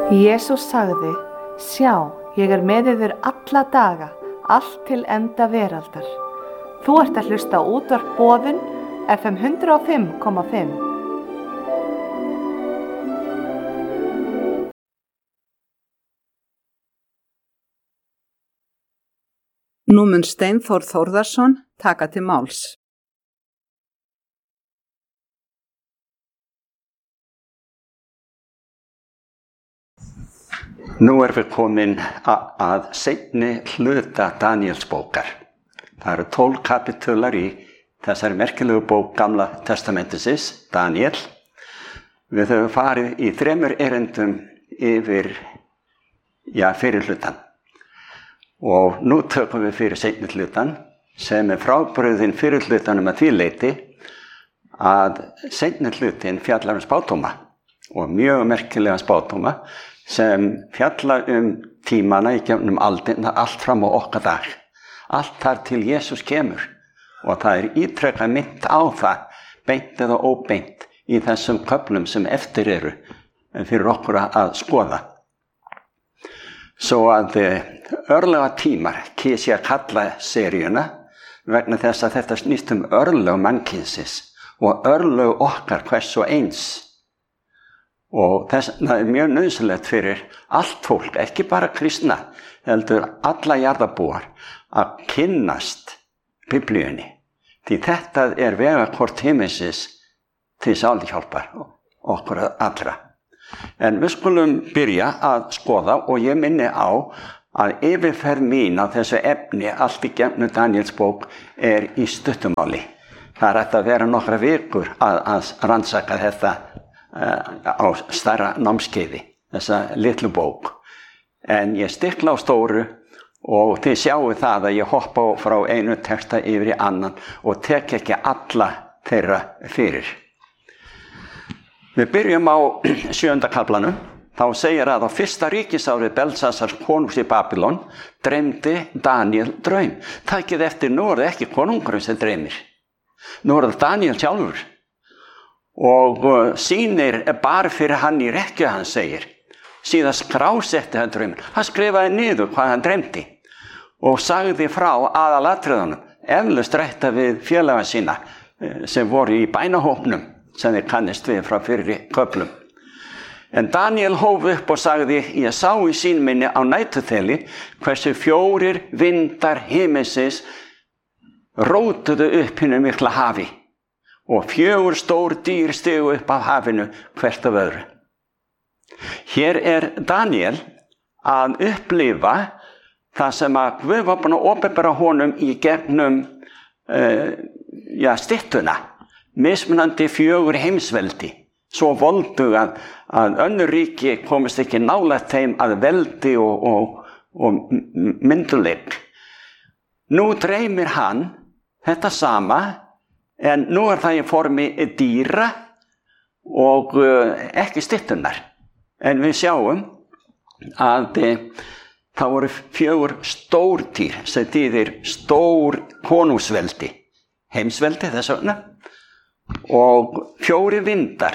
Jesús sagði, sjá, ég með yður alla daga, allt til enda veraldar. Þú ert að hlusta á útvarp Boðun, FM 105,5. Nú mun Steinþór Þórðarson taka til máls. Nú við komin að seinni hluta Daníelsbókar. Það eru 12 kapítular í þessari merkilegu bók Gamla testamentisins, Daníel. Við höfum farið í 3 erindum yfir, fyrir hlutan. Og nú tökum við fyrir seinni hlutan, sem frábrugðinn fyrir hlutanum að því leyti að seinni hlutin fjallar spádóma og mjög merkilega spádóma sem fjalla tímana í gegnum aldina allt fram á okkar dag. Allt þar til Jesús kemur og það ítrekað mynd á það, beint eða óbeint í þessum köflum sem eftir eru fyrir okkur að skoða. Svo að örlega tímar kýs ég að kalla seríuna vegna þess að þetta snýst örlög mannkynsins og örlög okkar hvers og eins. Og það mjög nauðsynlegt fyrir allt fólk, ekki bara kristna, heldur alla jarðarbúar að kynnast Biblíunni. Því þetta vegakort himinsins til sálhjálpar okkur allra. En við skulum byrja að skoða og ég minni á að yfirferð mín á þessu efni allt í gegnum Daníelsbók í stuttumáli. Það hægt að vera nokkra vikur að rannsaka þetta á stærra námskeiði, þessa litlu bók. En ég stikla á stóru og þið sjáu það að ég hoppa frá einu texta yfir í annan og tek ekki alla þeirra fyrir. Við byrjum á 7. kaflanum. Þá segir að á fyrsta ríkisári Belsasars konungs í Babylon dreymdi Daníel draum. Takið eftir, nú það ekki konungurinn sem dreymir. Nú það Daníel sjálfur. Og sýnir bara fyrir hann í rekkju, hann segir. Síðan skrásetti hann drauminn. Hann skrifaði niður hvað hann dreymdi og sagði frá aðalatriðunum, eflaust rætta við félaga sína sem voru í bænahópnum sem þeir kannist við frá fyrri köflum. En Daníel hóf upp og sagði, ég sá í sýn minni á næturþeli hversu 4 vindar himinsins rótuðu upp hinu mikla hafi og 4 stór dýr stigu upp af hafinu hvert af öðru. Hér Daníel að upplifa það sem að Guð var búinn að opinbera honum í gegnum styttuna, mismunandi 4 heimsveldi, svo voldu að önnur ríki komist ekki nálægt þeim að veldi og myndugleik. Nú dreymir hann þetta sama, en nú það í formi dýra og ekki styttunar. En við sjáum að það voru 4 stórdýr sem þýðir stór konungsveldi, heimsveldi þess vegna, og 4 vindar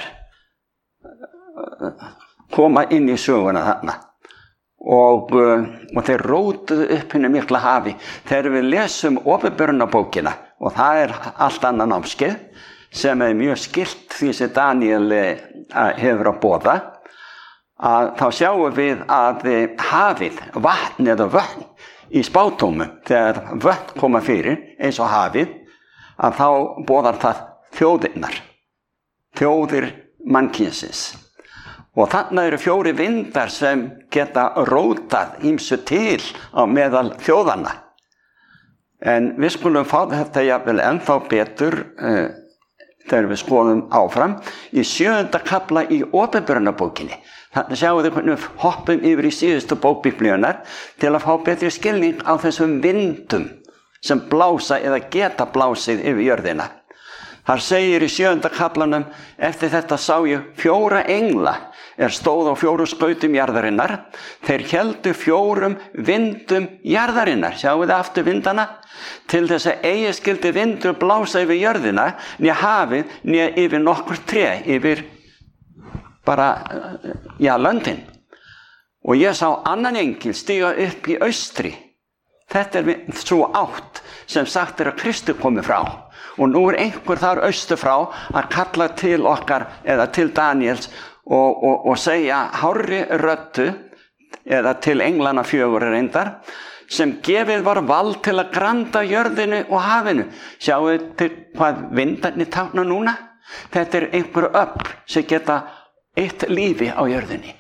koma inn í söguna þarna og þeir rótuðu upp hinu mikla hafi. Þegar við lesum Opinberunarbókina, og það allt annað námskeið sem mjög skylt því sem Daníel hefur að boða, að þá sjáum við að hafið, vatn eða vötn í spádómum, þegar vötn koma fyrir eins og hafið, að þá boðar það þjóðirnar, þjóðir mannkynsins. Og þarna eru 4 vindar sem geta rótað ýmsu til á meðal þjóðanna. En við skulum fá þetta jafnvel ennþá betur þegar við skoðum áfram í 7. kafla í Opinberunarbókinni. Þannig sjáum við hvernig við hoppum yfir í síðustu bók Biblíunnar til að fá betri skilning á þessum vindum sem blása eða geta blásið yfir jörðina. Þar segir í 7. kaflanum, eftir þetta sá ég 4 engla stóð á 4 skautum jarðarinnar. Þeir héldu 4 vindum jarðarinnar, sjáum við aftur vindana, til þess að eigi skyldi vindur blása yfir jörðina, né hafið, né yfir nokkur tré, yfir bara, löndin. Og ég sá annan engil stíga upp í austri. Þetta svo átt sem sagt að Kristur komi frá. Og nú einhver þar austur frá að kalla til okkar eða til Daniels og segja hárri röddu eða til englana 4 reyndar sem gefið var vald til að granda jörðinu og hafinu. Sjáu til hvað vindarnir tákna núna? Þetta einhver öfl sem geta eitt lífi á jörðinni.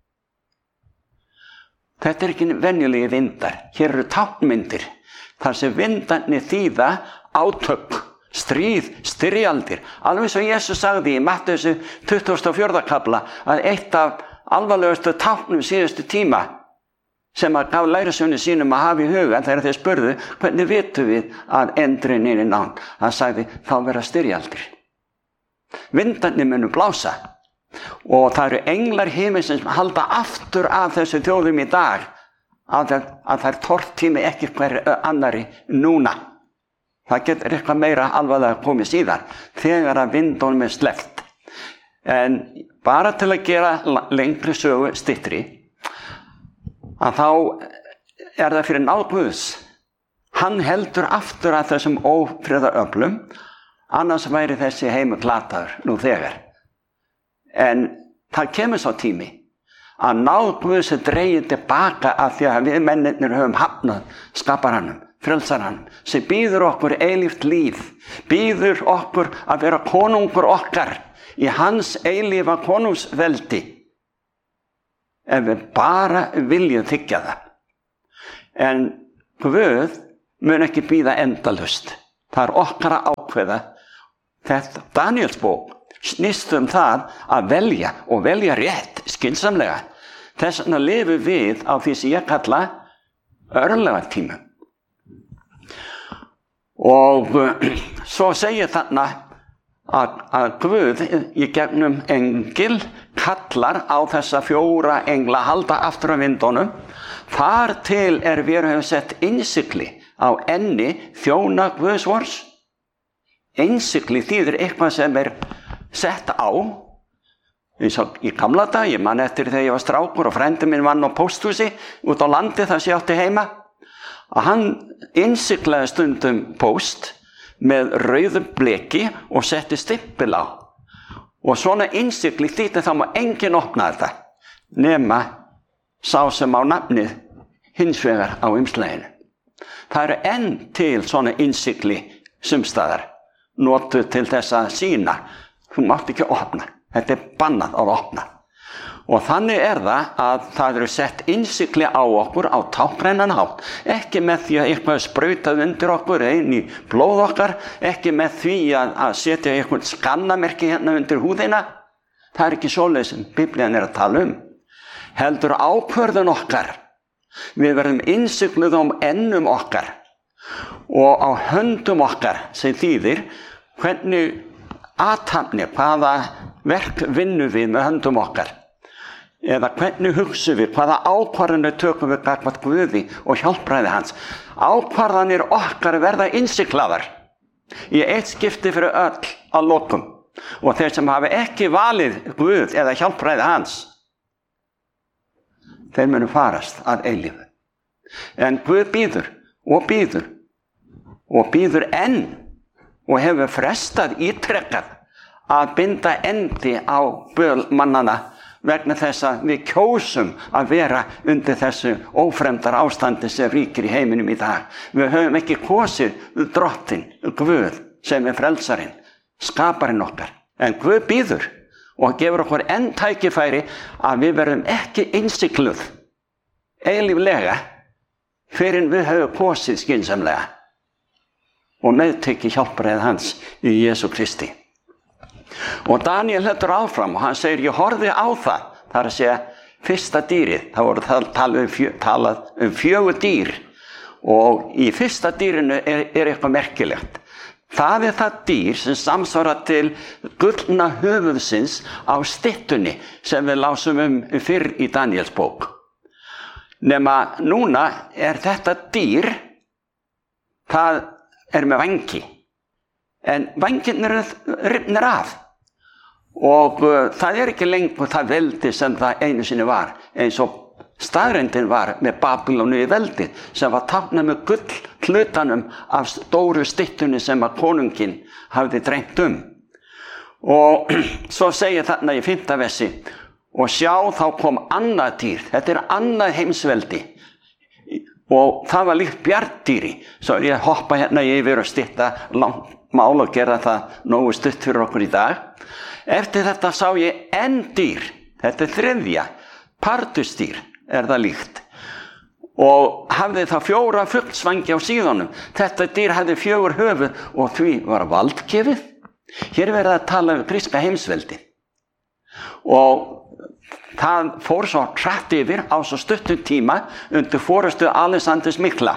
Þetta ekki venjulegi vindar. Hér eru táknmyndir. Þar sem vindarnir þýða átök, stríð, styrjaldir. Alveg svo Jesús sagði í Mattheusi 24. kafla að eitt af alvarlegustu táknum síðustu tíma sem að gaf lærisveinum sínum að hafa í huga þegar þeir spurðu hvernig vitum við að endurinn er nánd. Hann sagði þá verða styrjaldir. Vindarnir munu blása. Og það eru englar himinsins sem halda aftur af þessu þjóðum í dag að þær tortími ekki hver annari núna. Það getur eitthvað meira alvarlega komið síðan þegar að vindunum sleppt. En bara til að gera lengri sögu styttri að þá það fyrir náð Guðs. Hann heldur aftur að þessum ófriðaröflum, annars væri þessi heimur glataður nú þegar. En það kemur svo tími að náð Guðs dregið tilbaka af því að við mennirnir höfum hafnað skaparanum, frelsaranum, sem býður okkur eilíft líf, býður okkur að vera konungur okkar í hans eilífa konungsveldi, ef við bara viljum þiggja það. En Guð mun ekki bíða endalaust. Það okkar að ákveða. Þetta Daniels bók snýst það að velja og velja rétt, skynsamlega. Þess vegna lifum við á því sem ég kalla örlagatímum. Og svo segir þarna að Guð í gegnum engil kallar á þessa 4 engla halda aftur af vindunum. Þar til við höfum sett innsigli á enni þjóna Guðs vors. Innsigli þýðir eitthvað sem sett á. Eins og í gamla dag, ég man eftir þegar ég var strákur og frændi minn vann á pósthúsi út á landi þar sem ég átti heima. Að hann innsiglaði stundum póst með rauðum bleki og setti stimpil á. Og svona innsigli þýtti þá má enginn opna þetta nema sá sem á nafnið hins vegar á umslaginu. Það eru enn til svona innsigli sumstaðar notuð til þess að sýna þú mátt ekki opna, þetta bannað að opna. Og þannig það eru sett innsigli á okkur á táknrænan hátt, ekki með því að eitthvað sprautað undir okkur inn í blóð okkar, ekki með því að setja eitthvað skannamerki hérna undir húðina. Það ekki svoleiðis sem Biblían að tala heldur ákvörðun okkar. Við verðum innsigluð ennum okkar og á höndum okkar sem þýðir hvernig athafni, hvaða verk vinnum við með höndum okkar. Eða hvernig hugsum við, hvaða ákvarðanir tökum við gagnvart Guði og hjálpræði hans. Ákvarðanir okkar verða innsiglaðar í eitt skipti fyrir öll að lokum. Og þeir sem hafa ekki valið Guð eða hjálpræði hans, þeir munu farast að eilífu. En Guð býður og býður og býður enn og hefur frestað ítrekkað að binda endi á böl mannana vegna þess að við kjósum að vera undir þessu ófremdar ástandi sem ríkir í heiminum í dag. Við höfum ekki kosið drottinn, Guð, sem frelsarinn, skaparinn okkar. En Guð býður og gefur okkur enn tækifæri að við verðum ekki innsigluð eilíflega fyrr en við höfum kosið skynsamlega og meðtekið hjálpræði hans í Jesú Kristi. Og Daniel heldur áfram og hann segir, ég horfði á það, það að segja fyrsta dýrið, það voru talað 4 dýr og í fyrsta dýrinu eitthvað merkilegt. Það það dýr sem samsvarar til gullna höfuðsins á styttunni sem við lásum fyrr í Daniels bók. Nema núna þetta dýr, það með vangi, en vangirnir rifnir af. Og það ekki lengur það veldi sem það einu sinni var, eins og Staðreyndin var með Babýlonu í veldið sem var táknað með gull hlutanum af stóru styttunni sem að konunginn hafði dreymt Og svo segir þarna í 5. versi: og sjá, þá kom annað dýr. Þetta annað heimsveldi. Og það var líkt bjarndýri. Svo ég hoppa hérna yfir og stytta langt mál og gera það nógu stutt fyrir okkur í dag. Eftir þetta sá ég enn dýr. Þetta 3. Pardusdýr það líkt. Og hafði það 4 fuglsvængi á síðunum. Þetta dýr hafði 4 höfuð og því var valdgefið. Hér verið að tala gríska heimsveldi. Og það fór svo hratt yfir á svo stuttum tíma undir forystu Alexanders mikla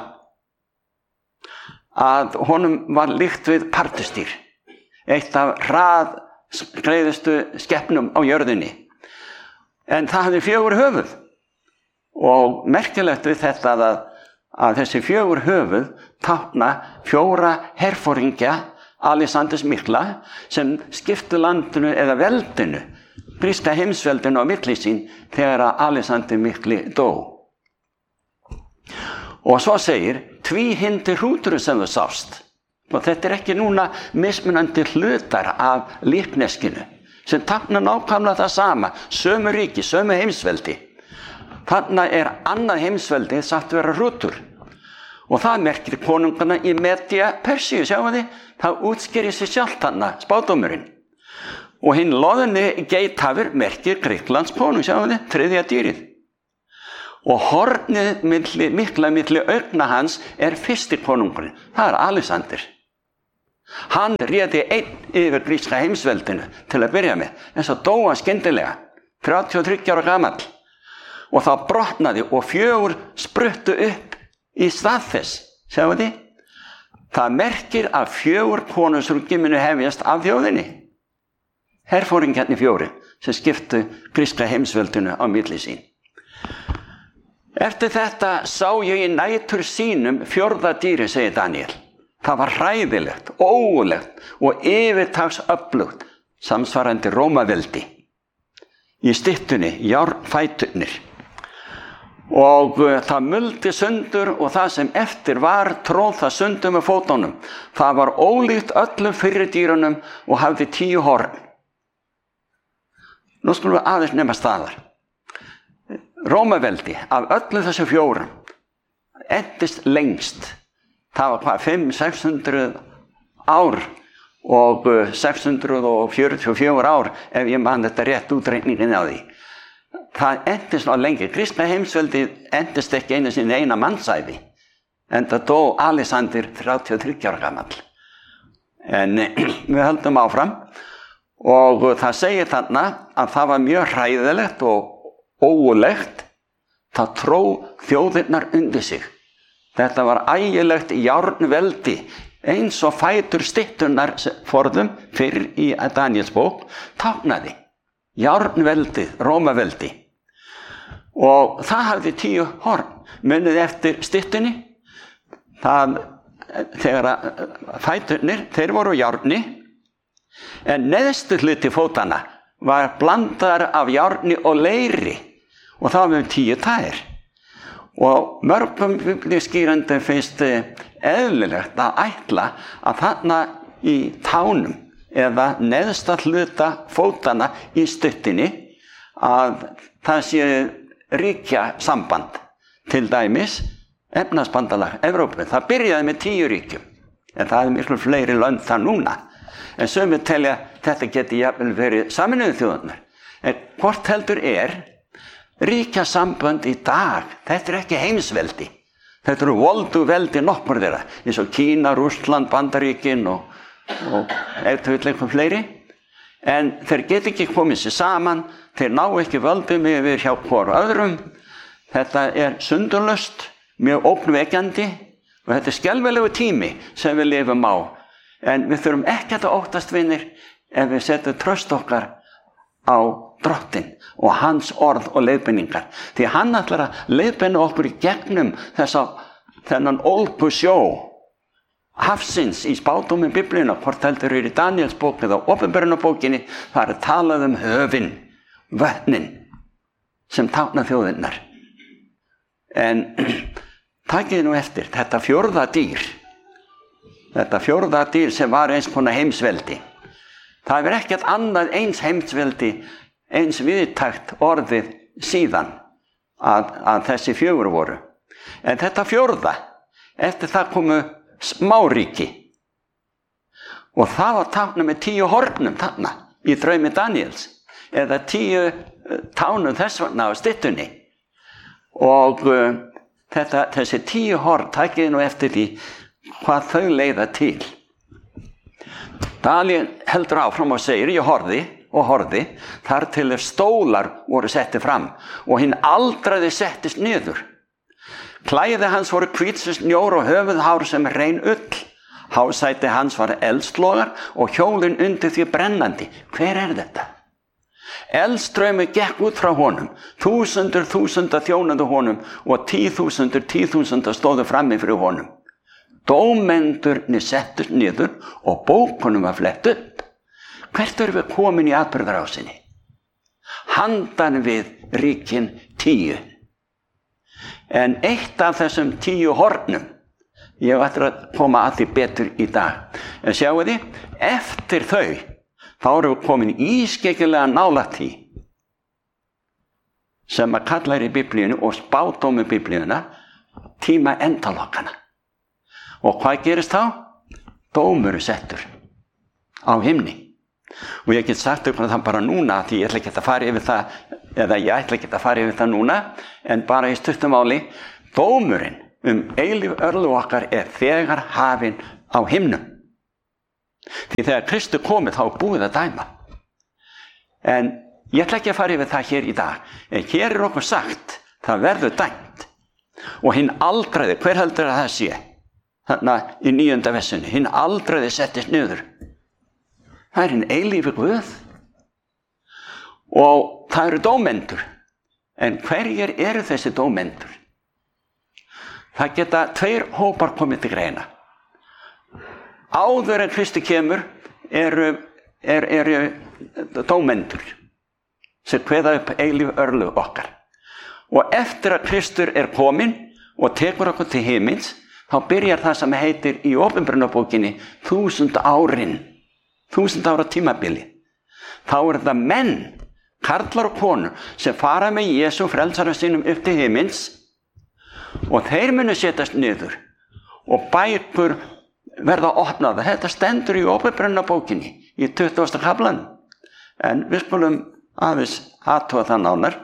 að honum var líkt við pardusdýr, eitt af hraðskreiðustu skepnum á jörðinni. En það hafði 4 höfuð og merkilegt við þetta að þessi 4 höfuð tákna 4 herforingja Alexanders mikla sem skiptu landinu eða veldinu, gríska heimsveldinu á milli sín þegar að Alexander mikli dó. Og svo segir: tvíhyrndi hrúturinn sem þú sást. Og þetta ekki núna mismunandi hlutar af líkneskinu sem tákna nákvæmlega það sama, sömu ríki, sömu heimsveldi. Þarna annað heimsveldi sagt vera hrútur. Og það merkir konungana í Media Persíu, sjáum þið, það útskýrir sig sjálft þarna, spádómurinn. Og hinn loðni geithafur merkir Grikklands konung, sjáum þið, 3. dýrið. Og hornið mikla milli augna hans 1. konungurinn, það Alexander. Hann réði einn yfir gríska heimsveldinu til að byrja með, en svo dó hann skyndilega, 33 ára gamall. Og það brotnaði og 4 spruttu upp í stað þess, sjáum þið. Það merkir að 4 konungsríki munu hefjast af þjóðinni. Herforingjarnir 4 sem skiptu gríska heimsveldinu á milli sín. Eftir þetta sá ég í nætur sínum 4. dýri, segir Daniel. Það var hræðilegt, ógulegt og yfirtagsöflugt, samsvarandi Rómaveldi. Í styttunni, járnfæturnir. Og það muldi sundur og það sem eftir var tróð það sundur með fótunum. Það var ólíkt öllum fyrri dýrunum og hafði 10 horn. Nú skulum við aðeins nema staðar. Rómaveldi af öllum þessu 4 endist lengst. Það var 500-600 ár og 644 ár ef ég man þetta rétt útreikningin á því. Það endist á lengi. Gríska heimsveldi endist ekki einu sinni eina mannsævi. En það dó Alexander 33 ára gamall. En við höldum áfram og það segir þarna að það var mjög hræðilegt og ógulegt. Það tró þjóðirnar undir sig. Þetta var ægilegt járnveldi eins og fætur stytturnar forðum fyrir í Daniels bók táknaði. Járnveldið, Rómaveldi. Og það hafði 10 horn. Munið eftir styttunni. Þegar fæturnir, þeir voru járni, en neðstu hluti fótanna var blandaðar af járni og leiri og það var með 10 tær. Og mörgum biblíuskýrendum finnst eðlilegt að ætla að þarna í tánum eða neðsta hluta fótanna í stuttinni að það sé ríkja samband, til dæmis efnahagsbandalag Evrópu. Það byrjaði með 10 ríkjum, en það miklu fleiri lönd þar núna. En sumir telja þetta geti jafnvel verið Sameinuðu þjóðirnar. En hvort heldur ríkja sambönd í dag, þetta ekki heimsveldi. Þetta eru volduveldi nokkur þeirra, eins og Kína, Rússland, Bandaríkin og eitthvað fleiri. En þeir geta ekki komið sér saman, þeir ná ekki völdum yfir hjá hvor öðrum. Þetta sundurlaust, mjög ógnvekjandi og þetta skelfilegu tími sem við lifum á. En við þurfum ekki að óttast, vinir, ef við setjum traust okkar á Drottinn og hans orð og leiðbeiningar. Því hann ætlar að leiðbeina okkur í gegnum þennan ólgu sjó hafsins í spádómi Biblíunnar, hvort heldur í Daniels bók eða Opinberunarbókinni, það talað höfin, vötnin sem tákna þjóðirnar. En takið nú eftir, þetta fjórða dýr sem var eins konar heimsveldi. Það er ekkert annað eins heimsveldi, eins viðtækt orðið síðan að þessi fjögur voru. En þetta fjórða, eftir það komu smáríki. Og það var táknað með 10 hornum þarna í draumi Daníels. Eða 10 tánum þess vegna á styttunni. Og þessi 10 horn, takið nú eftir því hvað þau leiða til. Daníel heldur áfram og segir, ég horfði, þar til stólar voru setti fram og hinn aldraði settist niður. Klæði hans voru hvít sem snjór og höfuðhár sem rein ull. Hásæti hans var eldslogar og hjólin undir því brennandi. Hver er þetta? Eldstraumur gekk út frá honum, þúsundir þjónandi honum og 10.000 stóðu frammi fyrir honum. Dómendurnir settust niður og bókunum var flett upp. Hvert erum við komin í atburðarásinni? Handan við ríkin 10. En eitt af þessum 10 hornum, ég ætla að koma að því betur í dag. En sjáu þið, eftir þau, þá erum við komin ískeikilega nálægt því sem að kalla í Biblíunni og spádómi Biblíuna tíma endalokkana. Og hvað gerist þá? Dómur settur á himni. Og ég get sagt ykkur það bara núna, því ég ætla ekki að fara yfir það, eða ég ætla ekki að fara yfir það núna, en bara í stuttu máli, dómurinn eilíf örlög okkar er þegar hafinn á himnum. Því þegar Kristur komið þá búið að dæma. En ég ætla ekki að fara yfir það hér í dag, en hér er okkur sagt, það verður dæmt. Og hinn aldraði, hver heldur að það sé? Þarna í 9. versunni, hinn aldraði settist niður. Það er hinn eilífi Guð. Og það eru dómendur. En hverjir eru þessi dómendur? Það geta 2 hópar komið til greina. Áður en Kristur kemur eru dómendur sem kveða upp eilíf örlög okkar. Og eftir að Kristur er kominn og tekur okkur til himins, þá byrjar það sem heitir í Opinberunarbókinni 1000 ára tímabili. Þá er það menn, karlar og konur, sem fara með Jesú frelsaranum sínum upp til himins og þeir munu setjast niður og bækur verða opnaða. Þetta stendur í Opinberunarbókinni í 20. kaflanum. En við skulum aðeins athuga það nánar.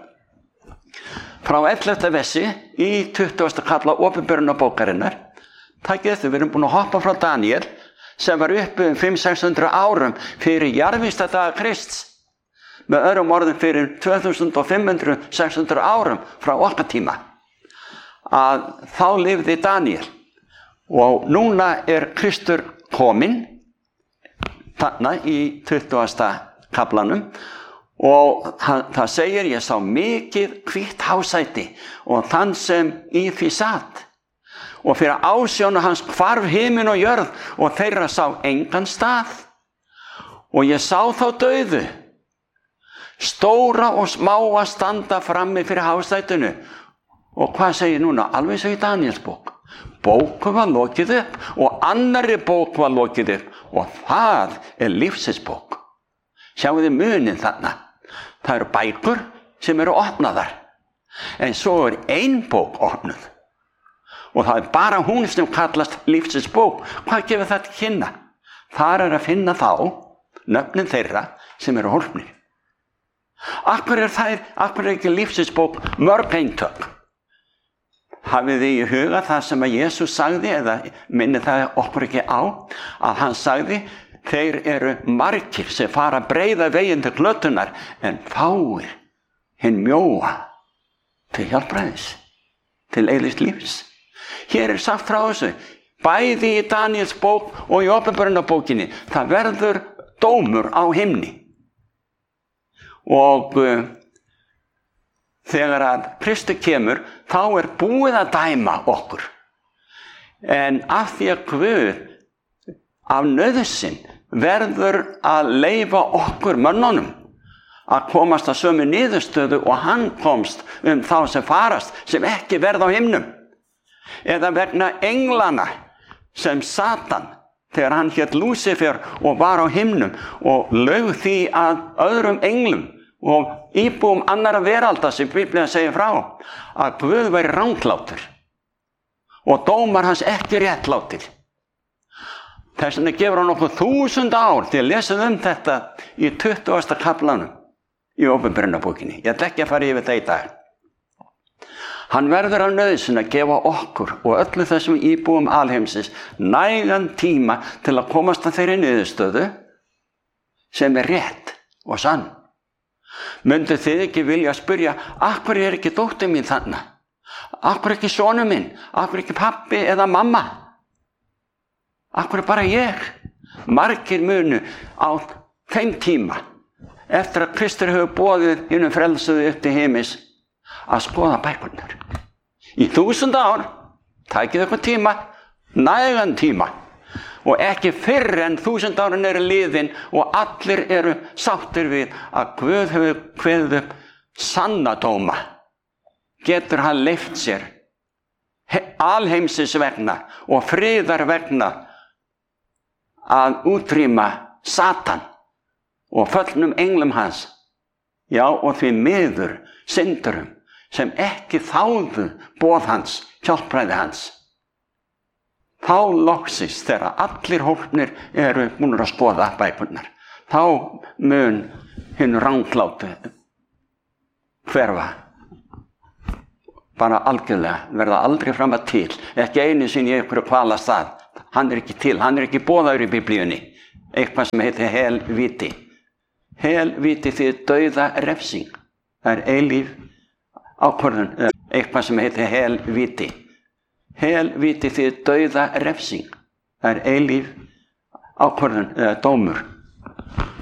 Frá 11. versi í 20. kafla Opinberunarbókarinnar, takið eftir, við erum búin að hoppa frá Daníel sem var uppi 500-600 árum fyrir jarðvígsdaga Krists. Með öðrum orðum fyrir 2500-600 árum frá okkar tíma. Að þá lifði Daníel. Og núna er Kristur kominn þarna í 20. kaflanum og það segir, ég sá mikið hvítt hásæti og þann sem í því sat. Og fyrir ásjónu hans hvarf himinn og jörð og þeirra sá engan stað. Og ég sá þá dauðu, stóra og smáa standa frammi fyrir hásætinu. Og hvað segir núna? Alveg svo í Daníels bók. Bóku var lokið upp og annarri bók var lokið upp og það er lífsins bók. Sjáu þið munin þarna. Það eru bækur sem eru opnaðar. En svo er ein bók opnuð. Og það er bara hún sem kallast lífsins bók. Hvað gefur það til kynna? Þar er að finna þá nöfnin þeirra sem eru hólpnir. Akkur er ekki lífsins bók mörg eintök? Hafið þið í huga það sem að Jesús sagði, eða minni það okkur ekki á, að hann sagði, þeir eru margir sem fara breiða veginn til glötunar, en fáir hinn mjóa til hjálpræðis, til eilífs lífs. Hér er sagt frá þessu, bæði í Daníels bók og í Opinberunarbókinni, það verður dómur á himni. Og þegar að Kristur kemur, þá er búið að dæma okkur. En af því að Guð af nauðsyn verður að leyfa okkur mönnunum að komast að sömu niðurstöðu og hann komst þá sem farast, sem ekki verða á himnum. Eða vegna englana sem Satan, þegar hann hét Lúsifer og var á himnum og laug því að öðrum englum og íbúum annarra veralda sem Biblían segir frá, að Guð væri ranglátur og dómar hans ekki réttlátir. Þess vegna gefur hann okkur 1000 ár til að lesa þetta í 20. kaflanum í Åpenbarunarbókinni. Ég ætla ekki að fara yfir þetta í dag. Hann verður af nauðsyn að gefa okkur og öllu þessum íbúum alheimsins nægan tíma til að komast að þeirri niðurstöðu sem rétt og sann. Myndu þið ekki vilja spyrja, af hverju ekki dóttir mín þarna? Af hverju ekki sonur minn? Af hverju ekki pappi eða mamma? Af hverju bara ég? Margir munu á þeim tíma, eftir að Kristur hefur boðið hinum frelsuðu upp til himins, að skoða bækurnar. Í 1000 ár, tækið ykkur tíma, nægan tíma, og ekki fyrr en 1000 árin eru liðin og allir eru sáttir við að Guð hefur kveðið upp sanna dóma. Getur hann leyft sér alheimsins vegna og friðar vegna að útrýma Satan og föllnum englum hans, já, og því miður syndurum sem ekki þáðu boð hans, hjálpræði hans. Þá loksins þegar allir hólpnir eru búnir að skoða bækurnar, þá mun hinn ranglátu hverfa, bara algjörlega, verða aldrei fram að til, ekki einu sinni í einhverju kvalastað. Hann er ekki til, hann er ekki boðaður í Biblíunni, eitthvað sem heitir helvíti. Helvíti því dauða refsing, það er eilíf ákvörðun, eitthvað sem heitir helvíti. Helvíti því dauða refsing, það er eilíf ákvörðun, dómur.